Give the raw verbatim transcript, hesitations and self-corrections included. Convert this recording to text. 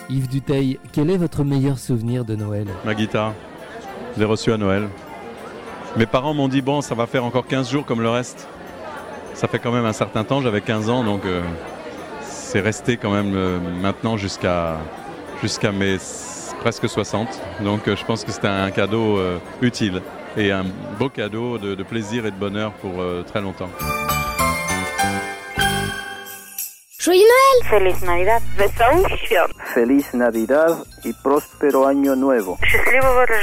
Yves Dutheil, quel est votre meilleur souvenir de Noël ? Ma guitare, je l'ai reçue à Noël. Mes parents m'ont dit, bon, ça va faire encore quinze jours comme le reste. Ça fait quand même un certain temps, j'avais quinze ans, donc euh, c'est resté quand même euh, maintenant jusqu'à, jusqu'à mes presque soixante. Donc euh, je pense que c'était un cadeau euh, utile et un beau cadeau de, de plaisir et de bonheur pour euh, très longtemps. Joyeux Noël! Feliz Navidad. Feliz Feliz Navidad y próspero año nuevo. Счастливого